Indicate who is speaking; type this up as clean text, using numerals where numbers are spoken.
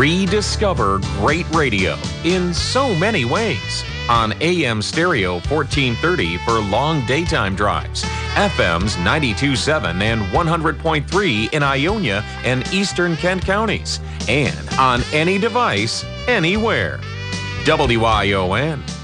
Speaker 1: Rediscover great radio in so many ways. On AM stereo 1430 for long daytime drives, FM's 92.7 and 100.3 in Ionia and eastern Kent counties, and on any device, anywhere. WION,